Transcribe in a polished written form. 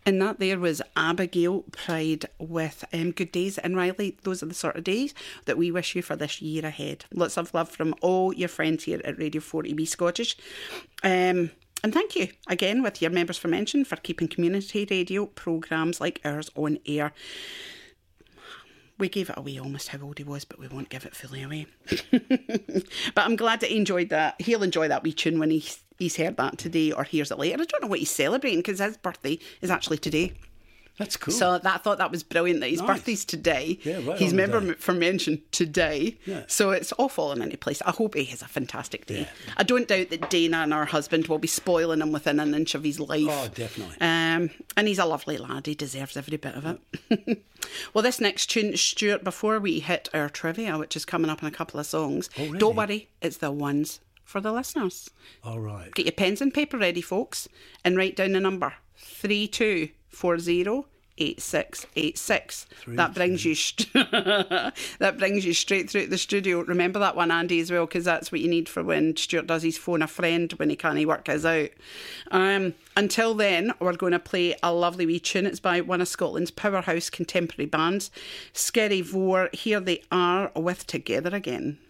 And that there was Abigail Pride with Good Days. And Riley, those are the sort of days that we wish you for this year ahead. Lots of love from all your friends here at Radio 40B Scottish. And thank you again with your members for mention for keeping community radio programmes like ours on air. We gave it away almost how old he was, but we won't give it fully away. But I'm glad that he enjoyed that. He'll enjoy that wee tune when he's heard that today or hears it later. I don't know what he's celebrating because his birthday is actually today. That's cool. So I thought that was brilliant that his birthday's today. Yeah, right. He's member for mention today. Yeah. So it's all falling into place. I hope he has a fantastic day. Yeah. I don't doubt that Dana and her husband will be spoiling him within an inch of his life. Oh, definitely. And he's a lovely lad. He deserves every bit of it. Well, this next tune, Stuart, before we hit our trivia, which is coming up in a couple of songs, really? Don't worry, it's the ones for the listeners. All right. Get your pens and paper ready, folks, and write down the number 32408686. That brings you that brings you straight through to the studio. Remember that one, Andy, as well, because that's what you need for when Stuart does his phone a friend when he can't work his out. Until then, we're going to play a lovely wee tune. It's by one of Scotland's powerhouse contemporary bands, Skerry Vore. Here they are with Together Again.